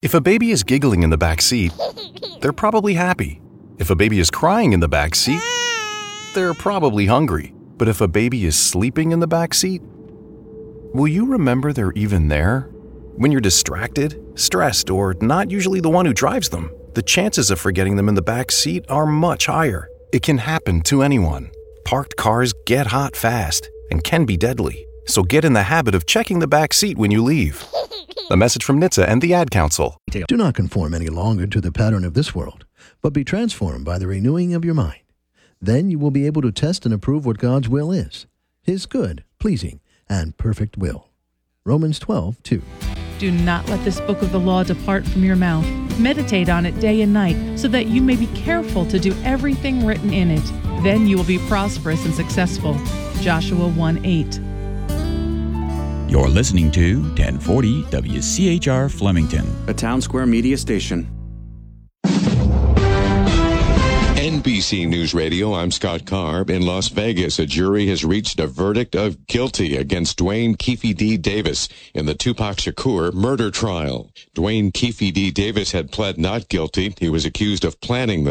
If a baby is giggling in the back seat, they're probably happy. If a baby is crying in the back seat, they're probably hungry. But if a baby is sleeping in the back seat, will you remember they're even there? When you're distracted, stressed, or not usually the one who drives them, the chances of forgetting them in the back seat are much higher. It can happen to anyone. Parked cars get hot fast and can be deadly. So get in the habit of checking the back seat when you leave. A message from NHTSA and the Ad Council. Do not conform any longer to the pattern of this world, but be transformed by the renewing of your mind. Then you will be able to test and approve what God's will is, His good, pleasing, and perfect will. Romans 12:2. Do not let this book of the law depart from your mouth. Meditate on it day and night, so that you may be careful to do everything written in it. Then you will be prosperous and successful. Joshua 1:8. You're listening to 1040 WCHR Flemington, a Town Square media station. NBC News Radio, I'm Scott Carr. In Las Vegas, a jury has reached a verdict of guilty against Dwayne Keefe D. Davis in the Tupac Shakur murder trial. Dwayne Keefe D. Davis had pled not guilty. He was accused of planning the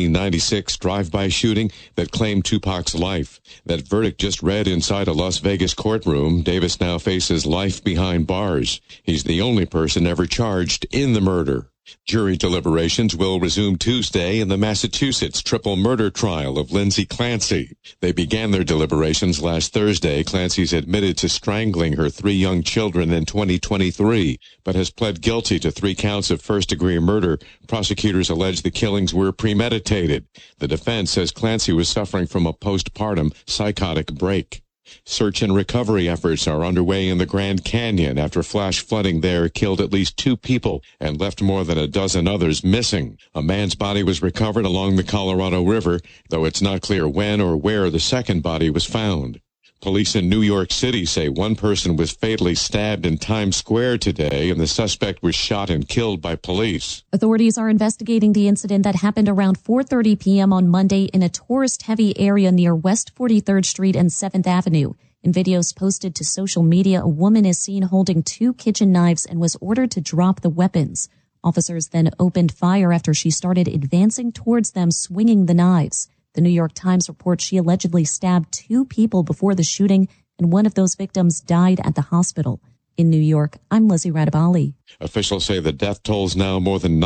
1996 drive-by shooting that claimed Tupac's life. That verdict just read inside a Las Vegas courtroom. Davis now faces life behind bars. He's the only person ever charged in the murder. Jury deliberations will resume Tuesday in the Massachusetts triple murder trial of Lindsay Clancy. They began their deliberations last Thursday. Clancy's admitted to strangling her 3 young children in 2023, but has pled guilty to 3 counts of first-degree murder. Prosecutors allege the killings were premeditated. The defense says Clancy was suffering from a postpartum psychotic break. Search and recovery efforts are underway in the Grand Canyon after flash flooding there killed at least 2 people and left more than a dozen others missing. A man's body was recovered along the Colorado River, though it's not clear when or where the second body was found. Police in New York City say one person was fatally stabbed in Times Square today, and the suspect was shot and killed by police. Authorities are investigating the incident that happened around 4:30 p.m. on Monday in a tourist-heavy area near West 43rd Street and 7th Avenue. In videos posted to social media, a woman is seen holding 2 kitchen knives and was ordered to drop the weapons. Officers then opened fire after she started advancing towards them, swinging the knives. The New York Times reports she allegedly stabbed 2 people before the shooting, and one of those victims died at the hospital. In New York, I'm Lizzie Radabali. Officials say the death toll's now more than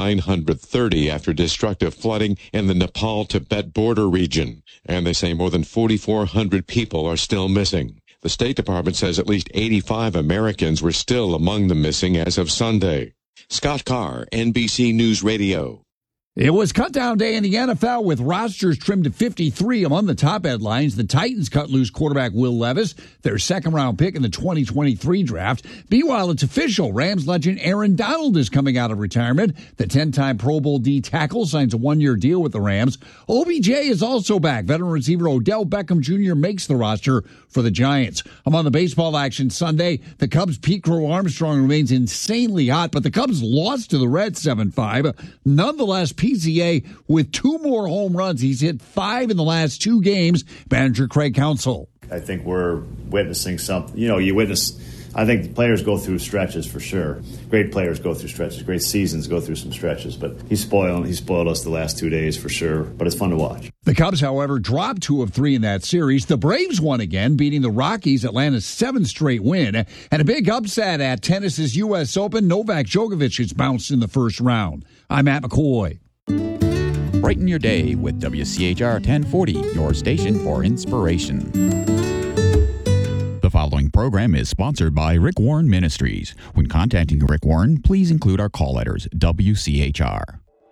930 after destructive flooding in the Nepal-Tibet border region. And they say more than 4,400 people are still missing. The State Department says at least 85 Americans were still among the missing as of Sunday. Scott Carr, NBC News Radio. It was cut-down day in the NFL with rosters trimmed to 53 among the top headlines. The Titans cut loose quarterback Will Levis, their second-round pick in the 2023 draft. Meanwhile, it's official. Rams legend Aaron Donald is coming out of retirement. The 10-time Pro Bowl D tackle signs a 1-year deal with the Rams. OBJ is also back. Veteran receiver Odell Beckham Jr. makes the roster for the Giants. Among the baseball action Sunday, the Cubs' Pete Crow Armstrong remains insanely hot, but the Cubs lost to the Reds 7-5. Nonetheless, PCA with 2 more home runs. He's hit 5 in the last 2 games. Manager Craig Counsell. I think we're witnessing something. I think the players go through stretches for sure. Great players go through stretches. Great seasons go through some stretches. But he spoiled us the last 2 days for sure. But it's fun to watch. The Cubs, however, dropped 2 of 3 in that series. The Braves won again, beating the Rockies, Atlanta's 7th straight win. And a big upset at tennis's U.S. Open. Novak Djokovic has bounced in the first round. I'm Matt McCoy. Brighten your day with WCHR 1040, your station for inspiration. The following program is sponsored by Rick Warren Ministries. When contacting Rick Warren, please include our call letters, WCHR.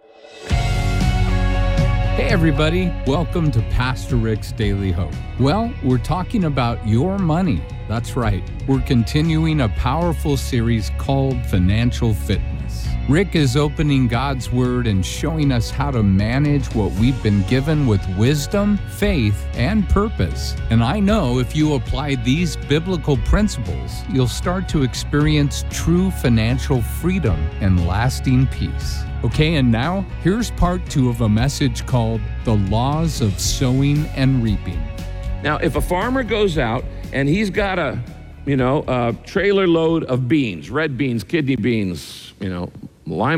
Hey everybody, welcome to Pastor Rick's Daily Hope. Well, we're talking about your money. That's right. We're continuing a powerful series called Financial Fitness. Rick is opening God's Word and showing us how to manage what we've been given with wisdom, faith, and purpose. And I know if you apply these biblical principles, you'll start to experience true financial freedom and lasting peace. Okay, and now here's part 2 of a message called The Laws of Sowing and Reaping. Now, if a farmer goes out and he's got a trailer load of beans, red beans, kidney beans, lima